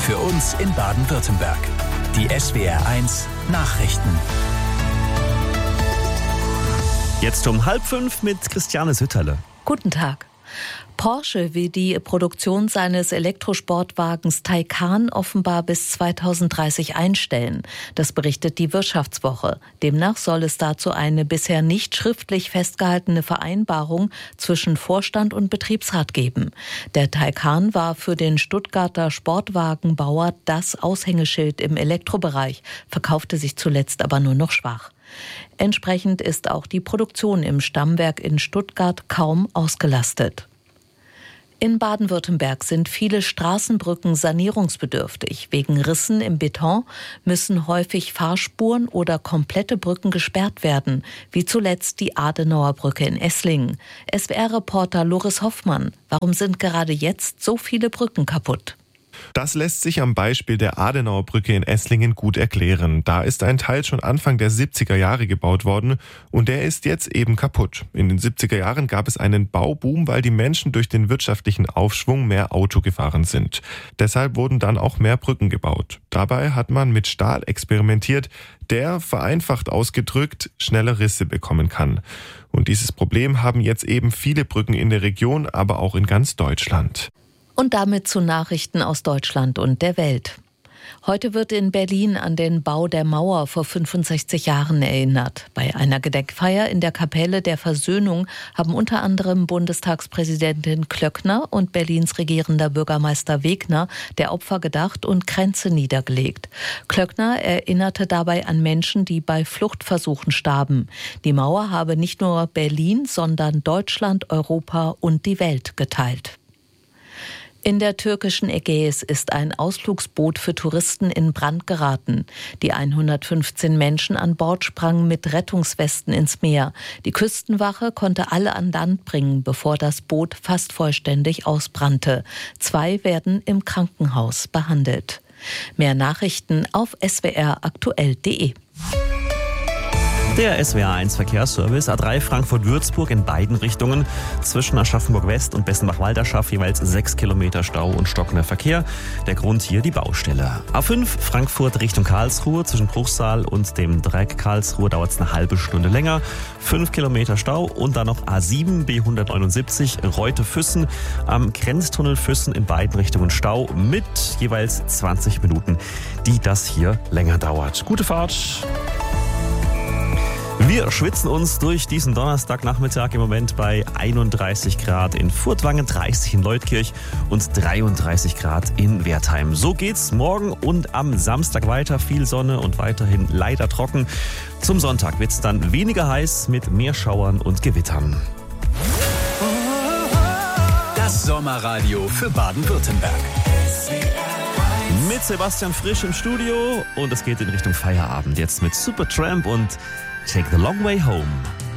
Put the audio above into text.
für uns in Baden-Württemberg. Die SWR1 Nachrichten. Jetzt um 4:30 mit Christiane Sütterle. Guten Tag. Porsche will die Produktion seines Elektrosportwagens Taycan offenbar bis 2030 einstellen. Das berichtet die Wirtschaftswoche. Demnach soll es dazu eine bisher nicht schriftlich festgehaltene Vereinbarung zwischen Vorstand und Betriebsrat geben. Der Taycan war für den Stuttgarter Sportwagenbauer das Aushängeschild im Elektrobereich, verkaufte sich zuletzt aber nur noch schwach. Entsprechend ist auch die Produktion im Stammwerk in Stuttgart kaum ausgelastet. In Baden-Württemberg sind viele Straßenbrücken sanierungsbedürftig. Wegen Rissen im Beton müssen häufig Fahrspuren oder komplette Brücken gesperrt werden, wie zuletzt die Adenauer Brücke in Esslingen. SWR-Reporter Loris Hoffmann, warum sind gerade jetzt so viele Brücken kaputt? Das lässt sich am Beispiel der Adenauer Brücke in Esslingen gut erklären. Da ist ein Teil schon Anfang der 70er Jahre gebaut worden und der ist jetzt eben kaputt. In den 70er Jahren gab es einen Bauboom, weil die Menschen durch den wirtschaftlichen Aufschwung mehr Auto gefahren sind. Deshalb wurden dann auch mehr Brücken gebaut. Dabei hat man mit Stahl experimentiert, der, vereinfacht ausgedrückt, schnelle Risse bekommen kann. Und dieses Problem haben jetzt eben viele Brücken in der Region, aber auch in ganz Deutschland. Und damit zu Nachrichten aus Deutschland und der Welt. Heute wird in Berlin an den Bau der Mauer vor 65 Jahren erinnert. Bei einer Gedenkfeier in der Kapelle der Versöhnung haben unter anderem Bundestagspräsidentin Klöckner und Berlins regierender Bürgermeister Wegner der Opfer gedacht und Kränze niedergelegt. Klöckner erinnerte dabei an Menschen, die bei Fluchtversuchen starben. Die Mauer habe nicht nur Berlin, sondern Deutschland, Europa und die Welt geteilt. In der türkischen Ägäis ist ein Ausflugsboot für Touristen in Brand geraten. Die 115 Menschen an Bord sprangen mit Rettungswesten ins Meer. Die Küstenwache konnte alle an Land bringen, bevor das Boot fast vollständig ausbrannte. 2 werden im Krankenhaus behandelt. Mehr Nachrichten auf swraktuell.de. Der SWR1 Verkehrsservice A3 Frankfurt-Würzburg in beiden Richtungen. Zwischen Aschaffenburg-West und Bessenbach-Walderschaff jeweils 6 Kilometer Stau und stockender Verkehr. Der Grund hier die Baustelle. A5 Frankfurt Richtung Karlsruhe. Zwischen Bruchsal und dem Dreieck Karlsruhe dauert es eine halbe Stunde länger. 5 Kilometer Stau und dann noch A7 B179 Reute-Füssen. Am Grenztunnel Füssen in beiden Richtungen Stau mit jeweils 20 Minuten, die das hier länger dauert. Gute Fahrt! Wir schwitzen uns durch diesen Donnerstagnachmittag im Moment bei 31 Grad in Furtwangen, 30 in Leutkirch und 33 Grad in Wertheim. So geht's morgen und am Samstag weiter. Viel Sonne und weiterhin leider trocken. Zum Sonntag wird's dann weniger heiß mit mehr Schauern und Gewittern. Das Sommerradio für Baden-Württemberg. Mit Sebastian Frisch im Studio und es geht in Richtung Feierabend. Jetzt mit Supertramp und Take the Long Way Home.